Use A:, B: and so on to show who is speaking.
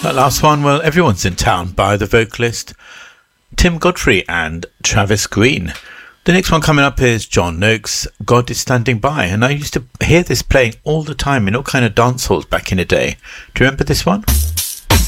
A: That last one, well, Everyone's in Town by the vocalist Tim Godfrey and Travis Green. The next one coming up is John Noakes, God is Standing By, and I used to hear this playing all the time in all kind of dance halls back in the day. Do you remember this one?